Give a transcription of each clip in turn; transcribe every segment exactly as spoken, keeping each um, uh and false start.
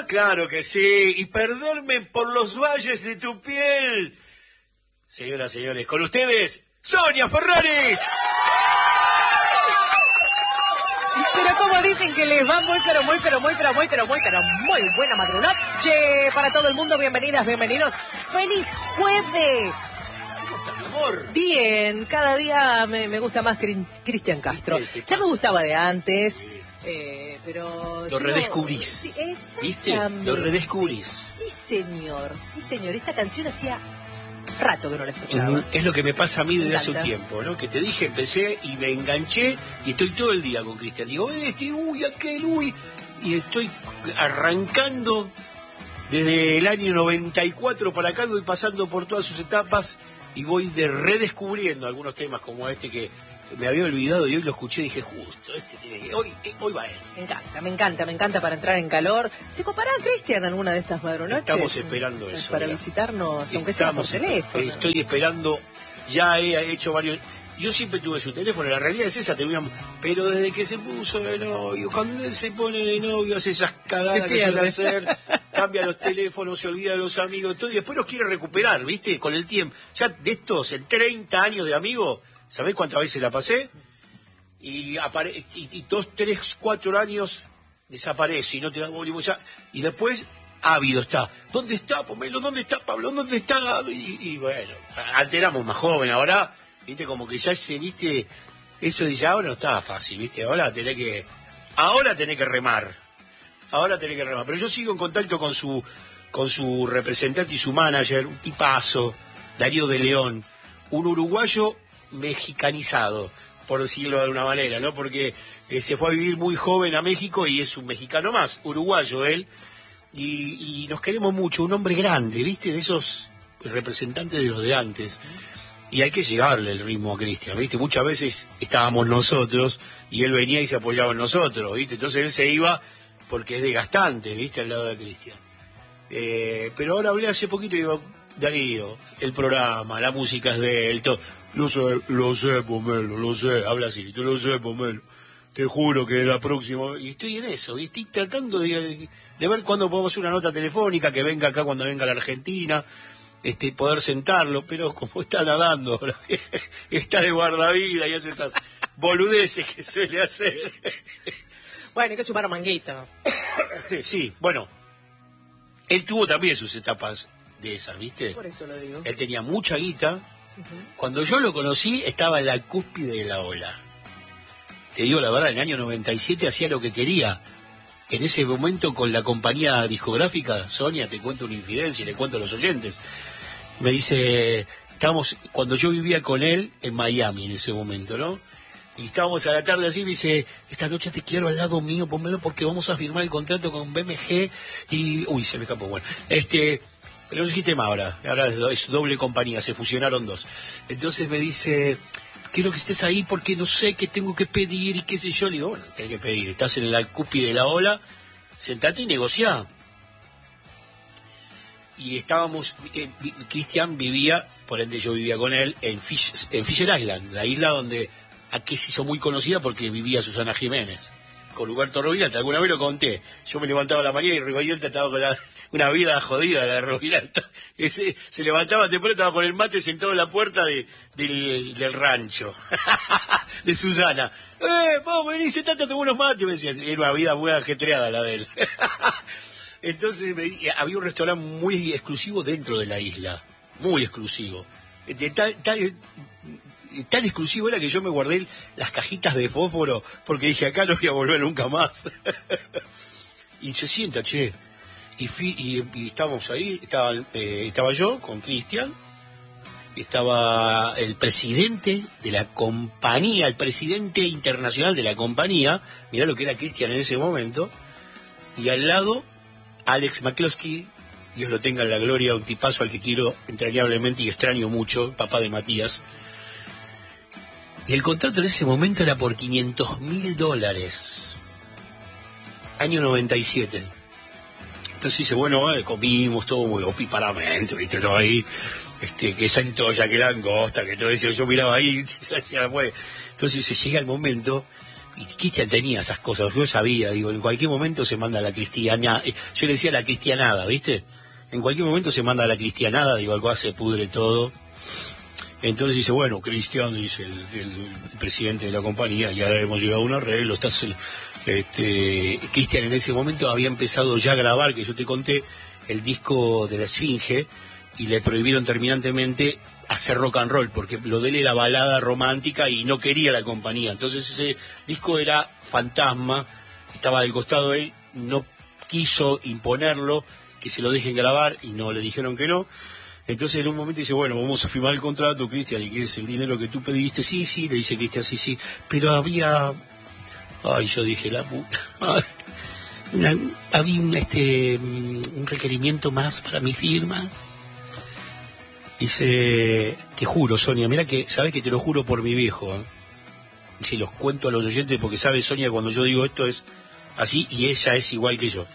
claro que sí, y perderme por los valles de tu piel. Señoras, señores, con ustedes, Sonia Ferraris. Pero como dicen que les va muy, pero muy, pero muy, pero muy, pero muy, pero muy buena madrugada para todo el mundo. Bienvenidas, bienvenidos. ¡Feliz jueves! Amor. Bien, cada día me, me gusta más Cristian Castro. Ya me gustaba de antes, eh, pero... Lo redescubrís. Sí, ¿viste? Lo redescubrís. Sí, señor. Sí, señor. Esta canción hacía rato que no la escuchaba. Uh-huh. Es lo que me pasa a mí desde hace un encanta. tiempo, ¿no? Que te dije, empecé y me enganché y estoy todo el día con Cristian. Digo, este, uy, aquel, uy. Y estoy arrancando desde el año noventa y cuatro para acá, voy pasando por todas sus etapas y voy de redescubriendo algunos temas como este que me había olvidado y hoy lo escuché y dije, justo, este tiene que... Hoy, hoy va él. Me encanta, me encanta, me encanta para entrar en calor. ¿Se copará Cristian alguna de estas madrunoches? Estamos esperando eso. Para mira. visitarnos, aunque sea por teléfono. Estoy esperando, ya he hecho varios... Yo siempre tuve su teléfono, la realidad es esa, terminamos, pero desde que se puso de novio, cuando él se pone de novio, hace esas cagadas que suele hacer, cambia los teléfonos, se olvida de los amigos, todo, y después los quiere recuperar, ¿viste? Con el tiempo. Ya de estos, en treinta años de amigos, ¿sabés cuántas veces la pasé? Y, apare y, y dos, tres, cuatro años desaparece y no te da bola, ya. Y después, ávido está. ¿Dónde está, Pomelo? ¿Dónde está, Pablo? ¿Dónde está? Y, y bueno, antes éramos más jóvenes, ahora... Viste, como que ya se, viste, eso de ya ahora no estaba fácil, viste, ahora tenés que, ahora tenés que remar, ahora tenés que remar, pero yo sigo en contacto con su, con su representante y su manager, un tipazo, Darío de León, un uruguayo mexicanizado, por decirlo de alguna manera, ¿no? Porque eh, se fue a vivir muy joven a México y es un mexicano más, uruguayo él, y, y nos queremos mucho, un hombre grande, viste, de esos representantes de los de antes. Y hay que llegarle el ritmo a Cristian, ¿viste? Muchas veces estábamos nosotros y él venía y se apoyaba en nosotros, ¿viste? Entonces él se iba porque es desgastante, ¿viste? Al lado de Cristian. Eh, pero ahora hablé hace poquito y digo, Darío, el programa, la música es de él, todo. Lo sé, lo sé, Pomelo, lo sé. Habla así, tú lo sé, Pomelo. Te juro que la próxima... Y estoy en eso, y estoy tratando de, de ver cuándo podemos hacer una nota telefónica, que venga acá cuando venga a la Argentina... Este, poder sentarlo, pero como está nadando ahora, está de guardavida y hace esas boludeces que suele hacer. Bueno, hay que sumar manguito. Sí, bueno, él tuvo también sus etapas de esas, ¿viste? Por eso lo digo. Él tenía mucha guita. Uh-huh. Cuando yo lo conocí, estaba en la cúspide de la ola. Te digo la verdad, en el año noventa y siete hacía lo que quería. En ese momento con la compañía discográfica, Sonia, te cuento una infidencia y le cuento a los oyentes. Me dice, estábamos, cuando yo vivía con él en Miami en ese momento, ¿no? Y estábamos a la tarde así, me dice, esta noche te quiero al lado mío, pónmelo porque vamos a firmar el contrato con B M G y... Uy, se me escapó, bueno. Este, pero no es sistema ahora, ahora es doble compañía, se fusionaron dos. Entonces me dice... Quiero que estés ahí porque no sé qué tengo que pedir y qué sé yo. Le digo, bueno, tenés que pedir. Estás en la cúspide de la ola, sentate y negociá. Y estábamos, eh, Cristian vivía, por ende yo vivía con él, en, Fish, en Fisher Island, la isla donde aquí se hizo muy conocida porque vivía Susana Jiménez. Con Huberto Roviralta, alguna vez lo conté. Yo me levantaba a la mañana y Roviralta estaba con la... Una vida jodida la de Roviralta. Se, se levantaba temprano, estaba con el mate sentado en la puerta de, del, del rancho. De Susana. ¡Eh, vamos, vení, sentate a tomar unos mates! Me decía, era una vida muy ajetreada la de él. Entonces me, había un restaurante muy exclusivo dentro de la isla. Muy exclusivo. Tan, tan, tan exclusivo era que yo me guardé las cajitas de fósforo porque dije, acá no voy a volver nunca más. Y se sienta, che. Y, fui, y, y estábamos ahí, estaba, eh, estaba yo con Cristian, estaba el presidente de la compañía, el presidente internacional de la compañía, mirá lo que era Cristian en ese momento, y al lado Alex McCloskey, Dios lo tenga en la gloria, un tipazo al que quiero entrañablemente y extraño mucho, papá de Matías. Y el contrato en ese momento era por quinientos mil dólares, año noventa y siete. Entonces dice, bueno, eh, comimos todo muy opiparamente, viste, todo ahí, este, que santoya, que langosta, que todo eso, yo miraba ahí, y decía, bueno. Entonces se llega el momento, y Cristian tenía esas cosas, yo sabía, digo, en cualquier momento se manda a la cristiana, yo le decía la cristianada, ¿viste? En cualquier momento se manda a la cristianada, digo, algo se pudre todo. Entonces dice, bueno, Cristian, dice el, el, el presidente de la compañía, ya hemos llegado a un arreglo, estás... Este, Cristian en ese momento había empezado ya a grabar, que yo te conté, el disco de la Esfinge, y le prohibieron terminantemente hacer rock and roll, porque lo de él era balada romántica y no quería la compañía. Entonces ese disco era fantasma, estaba del costado de él, no quiso imponerlo, que se lo dejen grabar, y no le dijeron que no. Entonces en un momento dice, bueno, vamos a firmar el contrato, Cristian, y que es el dinero que tú pediste. Sí, sí, le dice Cristian, sí, sí, pero había... Ay, yo dije, la puta... Una, había un, este, un requerimiento más para mi firma. Dice, te juro, Sonia, mira que, sabes que te lo juro por mi viejo, ¿eh? Y se los cuento a los oyentes porque sabe Sonia cuando yo digo esto es así y ella es igual que yo.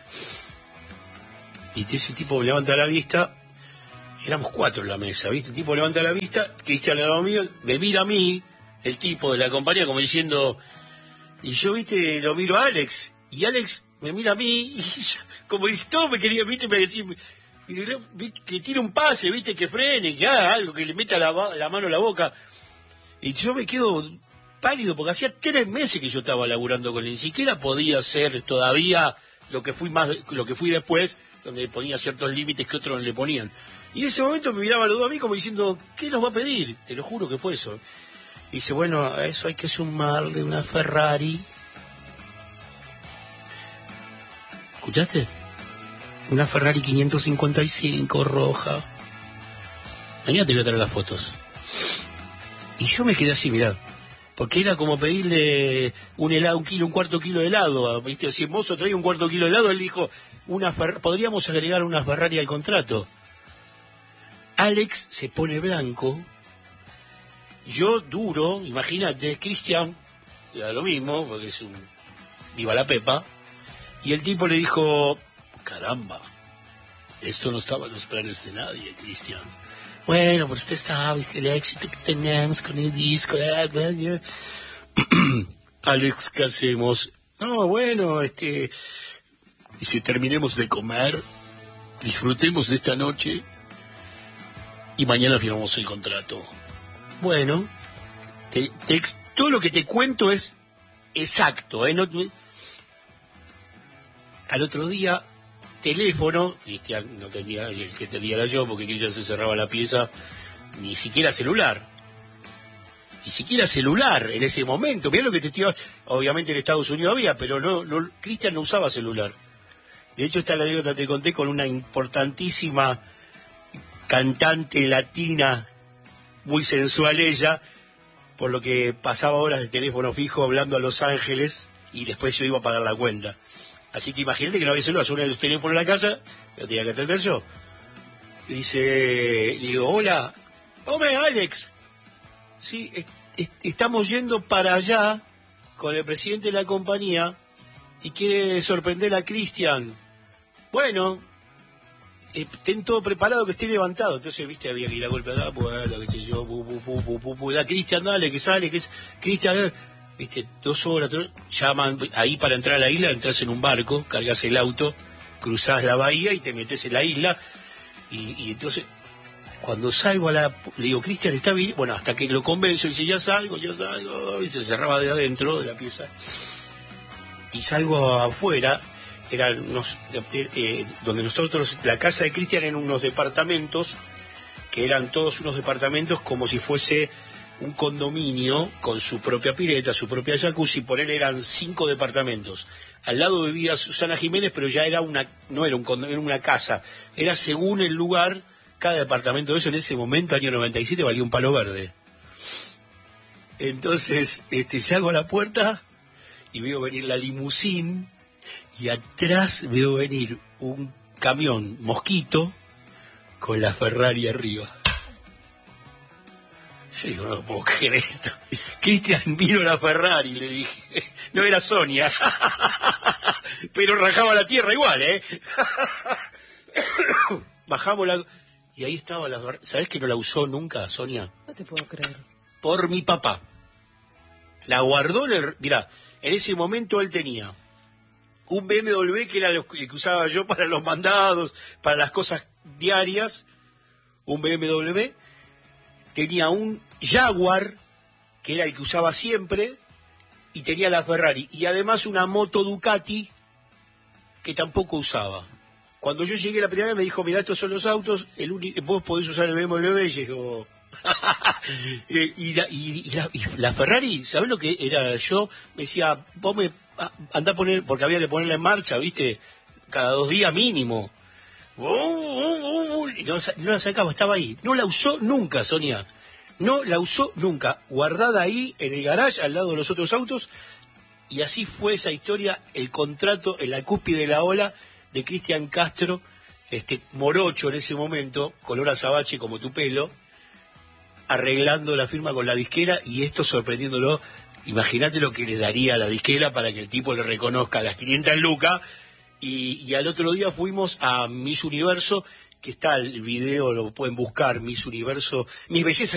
Y ese tipo me levanta la vista, éramos cuatro en la mesa, ¿viste? El tipo levanta la vista, Cristian al lado mío, me mira a mí, el tipo de la compañía, como diciendo, y yo, ¿viste? Lo miro a Alex, y Alex me mira a mí, y yo, como dice, todo me quería, ¿viste? Me decía, que tire un pase, ¿viste? Que frene, que haga algo, que le meta la, la mano a la boca. Y yo me quedo pálido, porque hacía tres meses que yo estaba laburando con él, ni siquiera podía ser todavía lo que fui más, lo que fui después, donde ponía ciertos límites que otros no le ponían. Y en ese momento me miraba los dos a mí como diciendo, ¿qué nos va a pedir? Te lo juro que fue eso. Y dice, bueno, a eso hay que sumarle una Ferrari. ¿Escuchaste? Una Ferrari quinientos cincuenta y cinco roja. Mañana te voy a traer las fotos. Y yo me quedé así, mirá. Porque era como pedirle un helado, un kilo, un cuarto kilo de helado. ¿Viste? Si el mozo traía un cuarto kilo de helado, él dijo, una Fer- podríamos agregar una Ferrari al contrato. Alex se pone blanco. Yo duro, imagínate, Cristian, da lo mismo, porque es un... viva la pepa. Y el tipo le dijo, caramba, esto no estaba en los planes de nadie, Cristian. Bueno, pues usted sabe que el éxito que tenemos con el disco. Bla, bla, bla. Alex, ¿qué hacemos? No, bueno, este... y si terminemos de comer, disfrutemos de esta noche y mañana firmamos el contrato. Bueno, te, te, todo lo que te cuento es exacto, ¿eh? No, al otro día, teléfono, Cristian no tenía, el que tenía era yo, porque Cristian se cerraba la pieza, ni siquiera celular. Ni siquiera celular en ese momento. Mirá lo que te estoy... Obviamente en Estados Unidos había, pero no, no Cristian no usaba celular. De hecho, esta la anécdota te conté con una importantísima cantante latina, muy sensual ella, por lo que pasaba horas de teléfono fijo hablando a Los Ángeles y después yo iba a pagar la cuenta. Así que imagínate que no había celular, suena el teléfono en la casa, lo tenía que atender yo. Dice, le digo, hola, hombre, Alex. Sí, est- est- estamos yendo para allá con el presidente de la compañía y quiere sorprender a Cristian. Bueno, eh, ten todo preparado, que esté levantado. Entonces, viste, había que ir a golpear la puerta, qué sé yo, bu, bu, bu, bu, bu, bu, da Cristian, dale, que sale, que es Cristian, viste, dos horas, tres, llaman, ahí para entrar a la isla, entras en un barco, cargas el auto, cruzás la bahía y te metes en la isla, y, y entonces, cuando salgo a la, le digo, Cristian, ¿está bien? Bueno, hasta que lo convenzo, y dice, ya salgo, ya salgo, y se cerraba de adentro de la pieza, y salgo afuera, eran unos, eh, eh, donde nosotros, la casa de Cristian eran unos departamentos, que eran todos unos departamentos como si fuese un condominio con su propia pileta, su propia jacuzzi, por él eran cinco departamentos. Al lado vivía Susana Jiménez, pero ya era una, no era un condominio, era una casa, era según el lugar, cada departamento de eso en ese momento, año noventa y siete, valía un palo verde. Entonces, este, salgo a la puerta y veo venir la limusín, y atrás veo venir un camión Mosquito con la Ferrari arriba. Yo digo, no puedo creer esto. Cristian, vino la Ferrari, le dije. No era Sonia. Pero rajaba la tierra igual, ¿eh? Bajamos la... Y ahí estaba la... ¿Sabés que no la usó nunca, Sonia? No te puedo creer. Por mi papá. La guardó en el... Mirá, En ese momento él tenía un B M W que era el que usaba yo para los mandados, para las cosas diarias, un B M W, tenía un Jaguar, que era el que usaba siempre, y tenía la Ferrari, y además una moto Ducati, que tampoco usaba. Cuando yo llegué la primera vez me dijo, mirá, estos son los autos, el único, vos podés usar el B M W, y llegó... y, la, y, y, la, y la Ferrari, ¿sabés lo que era yo? Me decía, vos me andá a poner, porque había que ponerla en marcha, ¿viste? Cada dos días mínimo. Y no, no la sacaba, estaba ahí. No la usó nunca, Sonia. No la usó nunca. Guardada ahí en el garage, al lado de los otros autos. Y así fue esa historia, el contrato en la cúspide de la ola de Cristian Castro, este morocho en ese momento, color azabache como tu pelo, arreglando la firma con la disquera, y esto sorprendiéndolo. Imagínate lo que le daría a la disquera para que el tipo le reconozca las quinientas lucas. Y, y al otro día fuimos a Miss Universo, que está el video, lo pueden buscar, Miss Universo, Miss Belleza